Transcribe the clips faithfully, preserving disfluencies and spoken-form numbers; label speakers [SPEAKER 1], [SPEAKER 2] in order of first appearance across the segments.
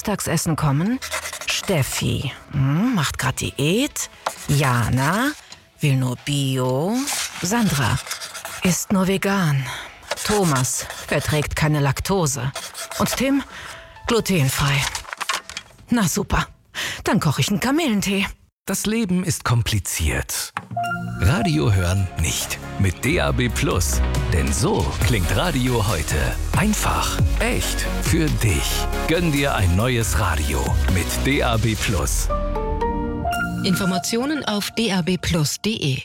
[SPEAKER 1] Geburtstagsessen kommen? Steffi, hm, macht grad Diät. Jana, will nur Bio. Sandra, isst nur vegan. Thomas, verträgt keine Laktose. Und Tim, glutenfrei. Na super, dann koche ich einen Kamillentee.
[SPEAKER 2] Das Leben ist kompliziert. Radio hören nicht. Mit D A B Plus. Denn so klingt Radio heute. Einfach, echt, für dich. Gönn dir ein neues Radio mit D A B Plus.
[SPEAKER 1] Informationen auf d a b plus punkt d e.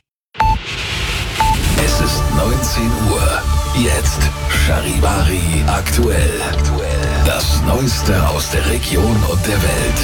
[SPEAKER 2] Es ist neunzehn Uhr. Jetzt Charivari aktuell. Das Neueste aus der Region und der Welt.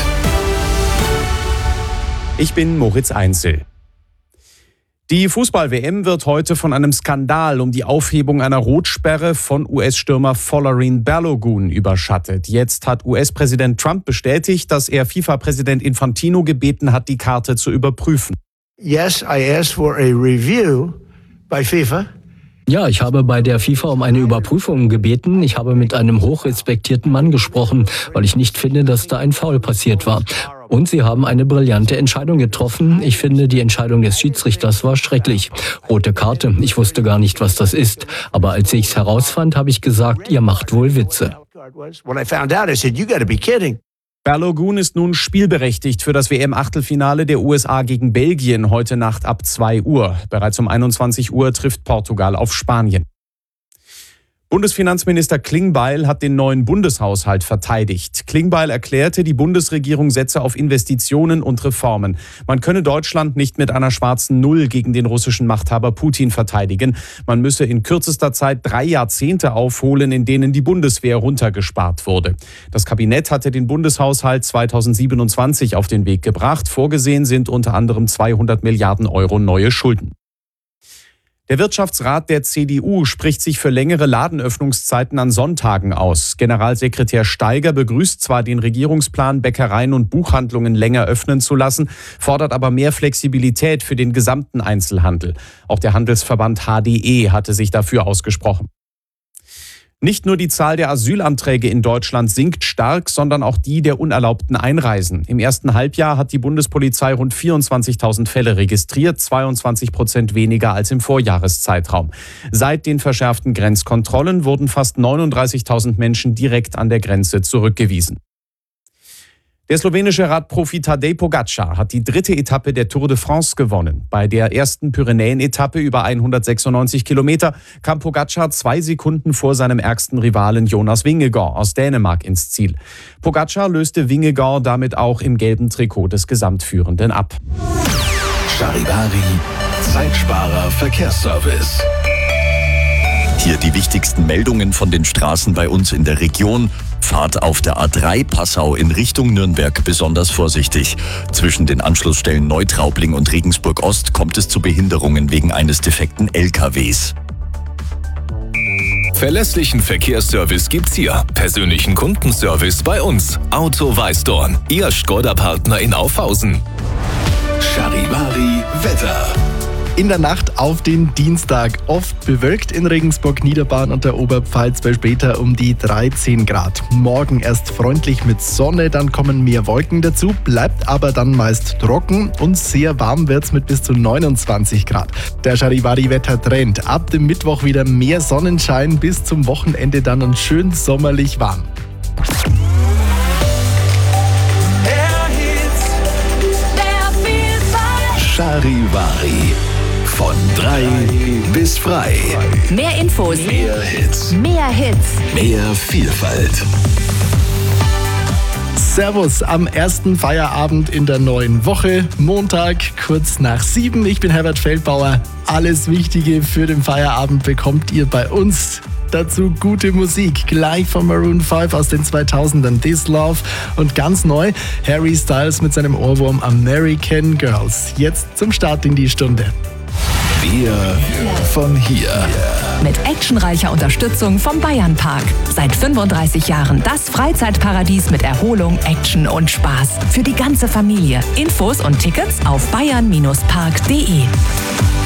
[SPEAKER 3] Ich bin Moritz Einzel. Die Fußball-W M wird heute von einem Skandal um die Aufhebung einer Rotsperre von U S-Stürmer Folarin Balogun überschattet. Jetzt hat U S-Präsident Trump bestätigt, dass er FIFA-Präsident Infantino gebeten hat, die Karte zu überprüfen.
[SPEAKER 4] Yes, I asked for a review by FIFA.
[SPEAKER 5] Ja, ich habe bei der FIFA um eine Überprüfung gebeten. Ich habe mit einem hochrespektierten Mann gesprochen, weil ich nicht finde, dass da ein Foul passiert war. Und sie haben eine brillante Entscheidung getroffen. Ich finde, die Entscheidung des Schiedsrichters war schrecklich. Rote Karte, ich wusste gar nicht, was das ist. Aber als ich es herausfand, habe ich gesagt, ihr macht wohl Witze.
[SPEAKER 3] Balogun ist nun spielberechtigt für das W M-Achtelfinale der U S A gegen Belgien heute Nacht ab zwei Uhr. Bereits um einundzwanzig Uhr trifft Portugal auf Spanien. Bundesfinanzminister Klingbeil hat den neuen Bundeshaushalt verteidigt. Klingbeil erklärte, die Bundesregierung setze auf Investitionen und Reformen. Man könne Deutschland nicht mit einer schwarzen Null gegen den russischen Machthaber Putin verteidigen. Man müsse in kürzester Zeit drei Jahrzehnte aufholen, in denen die Bundeswehr runtergespart wurde. Das Kabinett hatte den Bundeshaushalt zweitausendsiebenundzwanzig auf den Weg gebracht. Vorgesehen sind unter anderem zweihundert Milliarden Euro neue Schulden. Der Wirtschaftsrat der C D U spricht sich für längere Ladenöffnungszeiten an Sonntagen aus. Generalsekretär Steiger begrüßt zwar den Regierungsplan, Bäckereien und Buchhandlungen länger öffnen zu lassen, fordert aber mehr Flexibilität für den gesamten Einzelhandel. Auch der Handelsverband H D E hatte sich dafür ausgesprochen. Nicht nur die Zahl der Asylanträge in Deutschland sinkt stark, sondern auch die der unerlaubten Einreisen. Im ersten Halbjahr hat die Bundespolizei rund vierundzwanzigtausend Fälle registriert, zweiundzwanzig Prozent weniger als im Vorjahreszeitraum. Seit den verschärften Grenzkontrollen wurden fast neununddreißigtausend Menschen direkt an der Grenze zurückgewiesen. Der slowenische Radprofi Tadej Pogačar hat die dritte Etappe der Tour de France gewonnen. Bei der ersten Pyrenäen-Etappe über hundertsechsundneunzig Kilometer kam Pogačar zwei Sekunden vor seinem ärgsten Rivalen Jonas Vingegaard aus Dänemark ins Ziel. Pogačar löste Vingegaard damit auch im gelben Trikot des Gesamtführenden ab.
[SPEAKER 2] Charivari, Zeitsparer Verkehrsservice. Hier die wichtigsten Meldungen von den Straßen bei uns in der Region. Fahrt auf der A drei Passau in Richtung Nürnberg besonders vorsichtig. Zwischen den Anschlussstellen Neutraubling und Regensburg Ost kommt es zu Behinderungen wegen eines defekten L K Ws. Verlässlichen Verkehrsservice gibt's hier. Persönlichen Kundenservice bei uns. Auto Weißdorn, Ihr Skoda-Partner in Aufhausen. Charivari Wetter.
[SPEAKER 6] In der Nacht auf den Dienstag oft bewölkt in Regensburg, Niederbayern und der Oberpfalz, bei später um die dreizehn Grad. Morgen erst freundlich mit Sonne, dann kommen mehr Wolken dazu, bleibt aber dann meist trocken und sehr warm wird's mit bis zu neunundzwanzig Grad. Der Charivari-Wetter-Trend. Ab dem Mittwoch wieder mehr Sonnenschein, bis zum Wochenende dann und schön sommerlich warm.
[SPEAKER 2] Charivari. Von drei bis frei.
[SPEAKER 1] Mehr Infos,
[SPEAKER 2] Mehr Hits.
[SPEAKER 1] mehr Hits.
[SPEAKER 2] Mehr Vielfalt.
[SPEAKER 6] Servus am ersten Feierabend in der neuen Woche. Montag, kurz nach sieben. Ich bin Herbert Feldbauer. Alles Wichtige für den Feierabend bekommt ihr bei uns. Dazu gute Musik, gleich von Maroon fünf aus den zweitausendern, This Love, und ganz neu Harry Styles mit seinem Ohrwurm American Girls. Jetzt zum Start in die Stunde.
[SPEAKER 2] Wir von hier.
[SPEAKER 7] Mit actionreicher Unterstützung vom Bayernpark. Seit fünfunddreißig Jahren das Freizeitparadies mit Erholung, Action und Spaß. Für die ganze Familie. Infos und Tickets auf bayern Bindestrich park punkt de.